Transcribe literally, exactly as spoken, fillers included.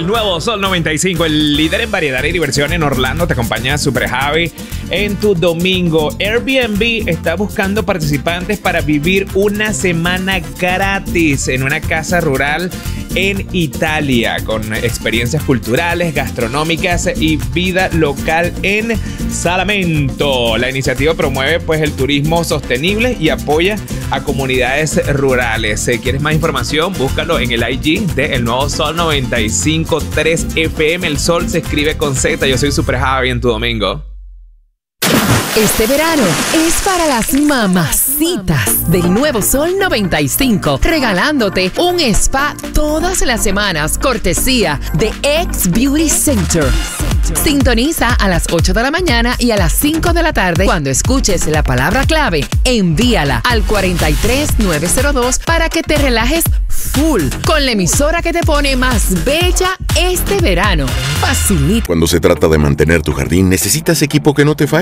el nuevo Sol noventa y cinco, el líder en variedad y diversión en Orlando. Te acompaña Super Javi en tu domingo. Airbnb está buscando participantes para vivir una semana gratis en una casa rural en Italia, con experiencias culturales, gastronómicas y vida local en Salamento. La iniciativa promueve pues el turismo sostenible y apoya a comunidades rurales. Si quieres más información, búscalo en el I G de El Nuevo Sol noventa y cinco punto tres F M. El Sol se escribe con Z. Yo soy Super Javi en tu domingo. Este verano es para las mamacitas del Nuevo Sol noventa y cinco, regalándote un spa todas las semanas, cortesía de X Beauty Center. Sintoniza a las ocho de la mañana y a las cinco de la tarde. Cuando escuches la palabra clave, envíala al cuatro tres nueve cero dos para que te relajes full con la emisora que te pone más bella este verano. Facilita. Cuando se trata de mantener tu jardín, necesitas equipo que no te falle.